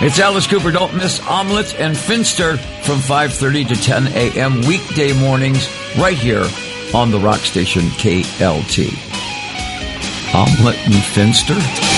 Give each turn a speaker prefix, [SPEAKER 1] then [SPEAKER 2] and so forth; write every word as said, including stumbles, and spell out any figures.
[SPEAKER 1] It's Alice Cooper. Don't miss Omelette and Finster from five thirty to ten a.m. weekday mornings right here on the rock station K L T. Omelette and Finster?